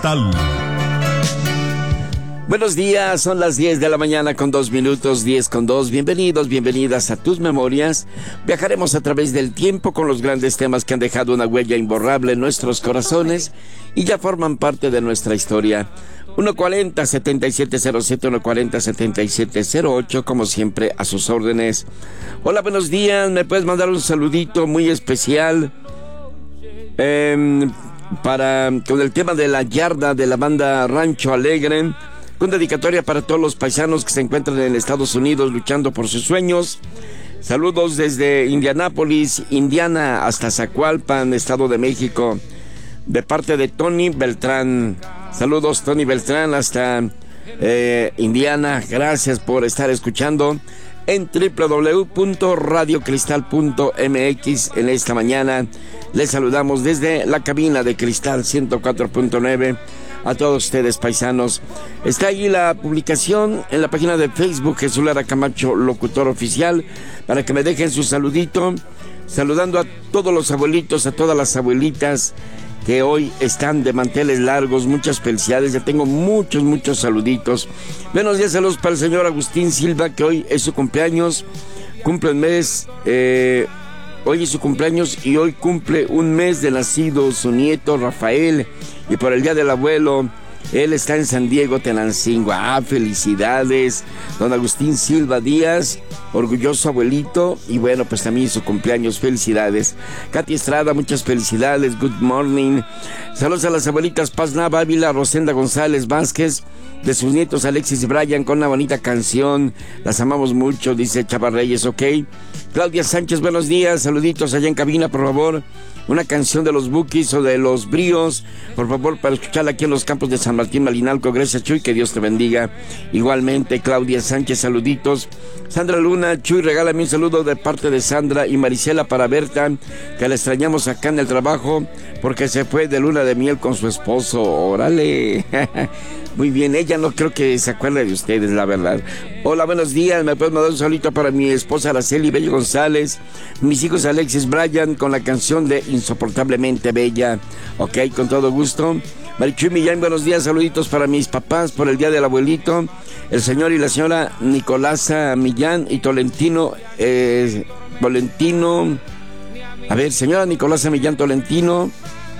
Cristal. Buenos días, son las 10 de la mañana con 2 minutos, 10 con 2. Bienvenidos, bienvenidas a tus memorias. Viajaremos a través del tiempo con los grandes temas que han dejado una huella imborrable en nuestros corazones y ya forman parte de nuestra historia. 140-7707, 140-7708, como siempre, a sus órdenes. Hola, buenos días, me puedes mandar un saludito muy especial con el tema de la yarda de la banda Rancho Alegre, con dedicatoria para todos los paisanos que se encuentran en Estados Unidos luchando por sus sueños. Saludos desde Indianápolis, Indiana, hasta Zacualpan, Estado de México, de parte de Tony Beltrán. Saludos, Tony Beltrán, hasta Indiana. Gracias por estar escuchando en www.radiocristal.mx. En esta mañana les saludamos desde la cabina de Cristal 104.9 a todos ustedes, paisanos. Está ahí la publicación en la página de Facebook Jesús Lara Camacho, locutor oficial, para que me dejen su saludito, saludando a todos los abuelitos, a todas las abuelitas que hoy están de manteles largos. Muchas felicidades, ya tengo muchos saluditos. Buenos días, saludos para el señor Agustín Silva, que hoy es su cumpleaños, cumple el mes, hoy es su cumpleaños y hoy cumple un mes de nacido su nieto Rafael, y por el día del abuelo, él está en San Diego, Tenancingo. Felicidades, don Agustín Silva Díaz, orgulloso abuelito, y bueno, pues también su cumpleaños, felicidades. Katy Estrada, muchas felicidades, good morning. Saludos a las abuelitas Paz Nava Ávila, Rosenda González Vázquez, de sus nietos Alexis y Brian, con una bonita canción, las amamos mucho, dice Chava Reyes, ok. Claudia Sánchez, buenos días, saluditos allá en cabina, por favor, una canción de los Bukis o de los Bríos, por favor, para escucharla aquí en los campos de San Martín Malinalco. Gracias, Chuy, que Dios te bendiga. Igualmente, Claudia Sánchez, saluditos. Sandra Luna, Chuy, regálame un saludo de parte de Sandra y Marisela para Berta, que la extrañamos acá en el trabajo porque se fue de luna de miel con su esposo. Órale. Muy bien, ella no creo que se acuerde de ustedes, la verdad. Hola, buenos días, me puedes mandar un saludito para mi esposa Araceli Bello González, mis hijos Alexis Brian, con la canción de Insoportablemente Bella. Ok, con todo gusto. Marichuy Millán, buenos días, saluditos para mis papás por el día del abuelito, el señor y la señora Nicolasa Millán y Tolentino, señora Nicolasa Millán Tolentino.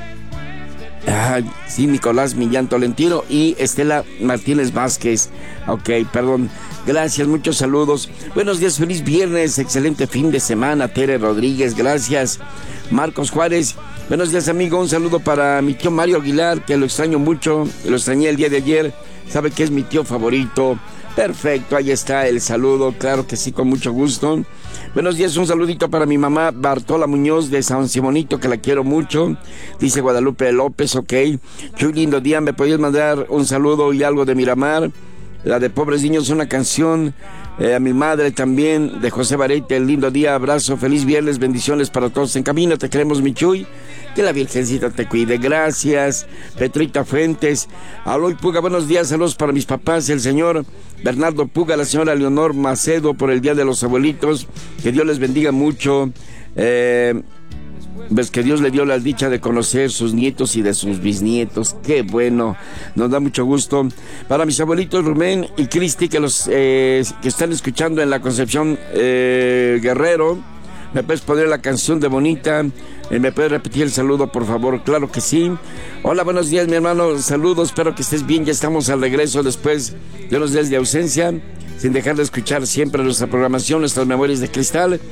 Sí, Nicolás Millán Tolentino y Estela Martínez Vázquez. Ok, perdón. Gracias, muchos saludos. Buenos días, feliz viernes, excelente fin de semana. Tere Rodríguez, gracias. Marcos Juárez, buenos días, amigo. Un saludo para mi tío Mario Aguilar, que lo extraño mucho, lo extrañé el día de ayer. Sabe que es mi tío favorito. Perfecto, ahí está el saludo, claro que sí, con mucho gusto. Buenos días, un saludito para mi mamá Bartola Muñoz de San Simonito, que la quiero mucho, dice Guadalupe López, ok. Chuy, lindo día, ¿me podías mandar un saludo y algo de Miramar? La de Pobres Niños, una canción, a mi madre también, de José Barete, el lindo día, abrazo, feliz viernes, bendiciones para todos en camino, te queremos, mi Chuy. Que la Virgencita te cuide, gracias. Petrita Fuentes, Aloy Puga, buenos días, saludos para mis papás, el señor Bernardo Puga, la señora Leonor Macedo, por el día de los abuelitos, que Dios les bendiga mucho, pues que Dios le dio la dicha de conocer sus nietos y de sus bisnietos, qué bueno, nos da mucho gusto. Para mis abuelitos Rubén y Cristi, que están escuchando en la Concepción Guerrero, ¿me puedes poner la canción de Bonita? ¿Me puedes repetir el saludo, por favor? Claro que sí. Hola, buenos días, mi hermano. Saludos, espero que estés bien. Ya estamos al regreso después de unos días de ausencia, sin dejar de escuchar siempre nuestra programación, nuestras memorias de cristal.